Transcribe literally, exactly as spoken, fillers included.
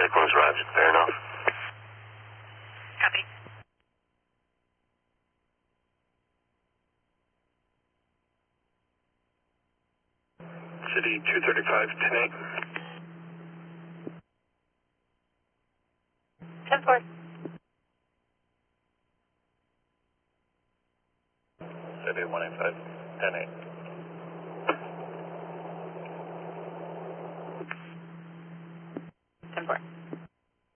Cyclones, Roger. Fair enough. Copy. City two thirty-five, ten eight. ten four. City one eighty-five, ten eight.